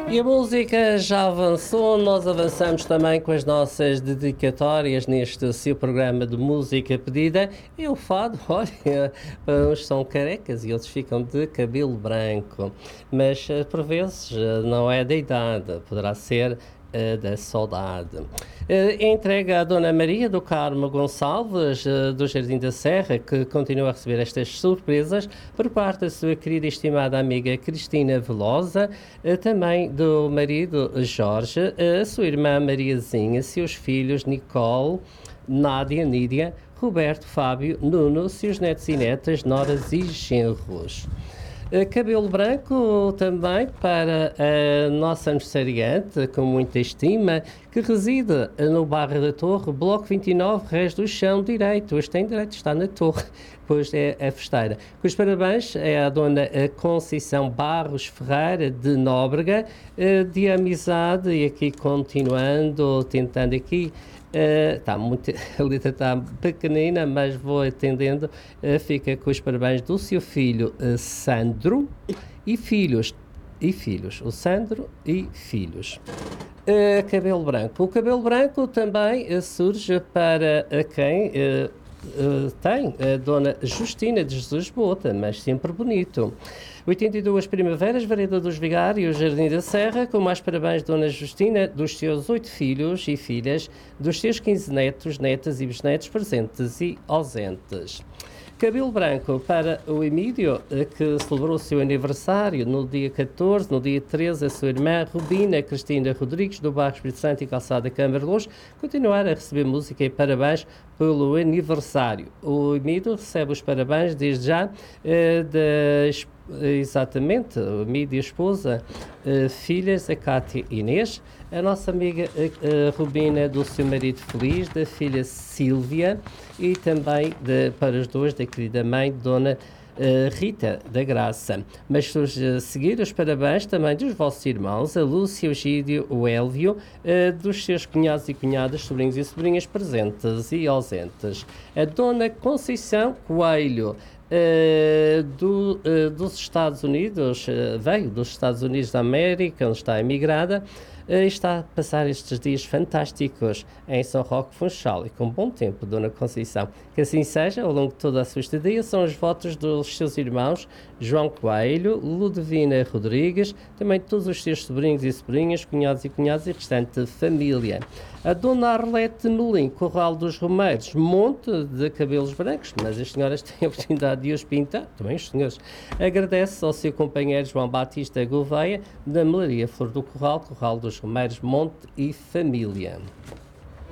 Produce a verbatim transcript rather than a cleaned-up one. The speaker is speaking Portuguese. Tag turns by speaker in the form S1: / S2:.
S1: E a música já avançou, nós avançamos também com as nossas dedicatórias neste seu programa de música pedida. E o fado, olha, uns são carecas e outros ficam de cabelo branco. Mas eh, por vezes eh, não é da idade, poderá ser eh, da saudade. Eh, entrega a Dona Maria do Carmo Gonçalves, eh, do Jardim da Serra, que continua a receber estas surpresas por parte da sua querida e estimada amiga Cristina Velosa, eh, também do marido Jorge, eh, a sua irmã Mariazinha, seus filhos Nicole, Nádia, Nídia, Roberto, Fábio, Nuno, seus netos e netas, noras e genros. Uh, cabelo branco também para a nossa aniversariante, com muita estima, que reside no bairro da Torre, Bloco vinte e nove, resto do chão direito. Hoje tem direito, está na Torre, pois é a festeira. Com os parabéns é a dona Conceição Barros Ferreira de Nóbrega, uh, de amizade, e aqui continuando, tentando aqui. Está uh, muito, a letra está pequenina, mas vou atendendo. Uh, fica com os parabéns do seu filho uh, Sandro e filhos, e filhos, o Sandro e filhos. Uh, cabelo branco. O cabelo branco também uh, surge para uh, quem uh, uh, tem a dona Justina de Jesus Bota, mas sempre bonito. oitenta e duas Primaveras, Vareda dos Vigários, Jardim da Serra, com mais parabéns, Dona Justina, dos seus oito filhos e filhas, dos seus quinze netos, netas e bisnetos presentes e ausentes. Cabelo branco para o Emílio, que celebrou o seu aniversário no dia catorze, no dia treze, a sua irmã Rubina Cristina Rodrigues, do bairro Espírito Santo e Calçada Câmara de Luz, continuar a receber música e parabéns pelo aniversário. O Emílio recebe os parabéns desde já eh, das exatamente, a Mídia esposa, uh, filhas, a Cátia e Inês, a nossa amiga uh, Rubina do seu marido feliz, da filha Sílvia, e também de, para os dois da querida mãe, Dona uh, Rita da Graça. Mas surge a seguir os parabéns também dos vossos irmãos, a Lúcia, o Gídio, o Élvio, uh, dos seus cunhados e cunhadas, sobrinhos e sobrinhas presentes e ausentes. A Dona Conceição Coelho, Uh, do, uh, dos Estados Unidos, uh, veio dos Estados Unidos da América, onde está emigrada, uh, está a passar estes dias fantásticos em São Roque Funchal, e com bom tempo, Dona Conceição. Que assim seja, ao longo de toda a sua estadia, são os votos dos seus irmãos João Coelho, Ludovina Rodrigues, também todos os seus sobrinhos e sobrinhas, cunhados e cunhadas e restante família. A Dona Arlete Nulim, Corral dos Romeiros, monte de cabelos brancos, mas as senhoras têm a oportunidade de os pintar, também os senhores. Agradece ao seu companheiro João Batista Gouveia, da Melaria Flor do Corral, Corral dos Romeiros, monte e família.